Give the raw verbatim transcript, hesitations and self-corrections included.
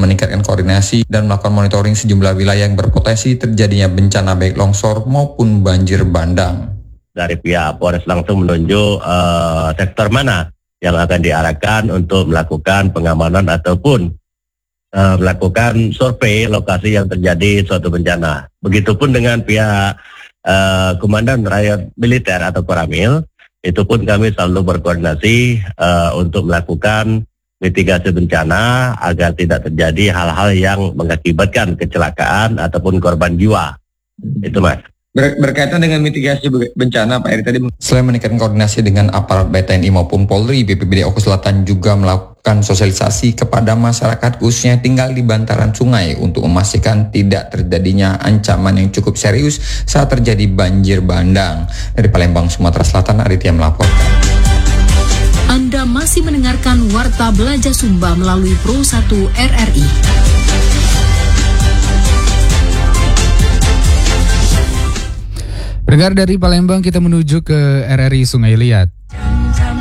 meningkatkan koordinasi dan melakukan monitoring sejumlah wilayah yang berpotensi terjadinya bencana baik longsor maupun banjir bandang. Dari pihak Polres langsung menunjuk uh, sektor mana yang akan diarahkan untuk melakukan pengamanan ataupun uh, melakukan survei lokasi yang terjadi suatu bencana. Begitupun dengan pihak uh, Komandan Rakyat Militer atau Koramil, itu pun kami selalu berkoordinasi uh, untuk melakukan mitigasi bencana agar tidak terjadi hal-hal yang mengakibatkan kecelakaan ataupun korban jiwa. Itu Mas. Ber- berkaitan dengan mitigasi bencana, Pak Eri tadi. Selain meningkatkan koordinasi dengan aparat B T N I maupun Polri, B P B D Oku Selatan juga melakukan sosialisasi kepada masyarakat khususnya yang tinggal di bantaran sungai untuk memastikan tidak terjadinya ancaman yang cukup serius saat terjadi banjir bandang. Dari Palembang, Sumatera Selatan, Aditya melaporkan. Anda masih mendengarkan Warta Belaja Sumba melalui Pro satu R R I. Pendengar, dari Palembang kita menuju ke R R I Sungai Liat.